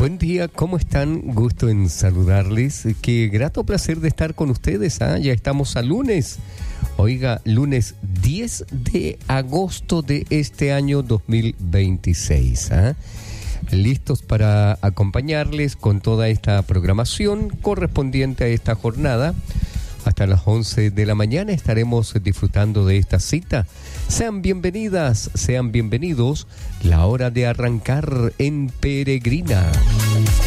Buen día, ¿cómo están? Gusto en saludarles. Qué grato placer de estar con ustedes. Ya estamos a lunes. Oiga, lunes 10 de agosto de este año 2026. Listos para acompañarles con toda esta programación correspondiente a esta jornada. Hasta las 11 de la mañana estaremos disfrutando de esta cita. Sean bienvenidas, sean bienvenidos. La hora de arrancar en Peregrina.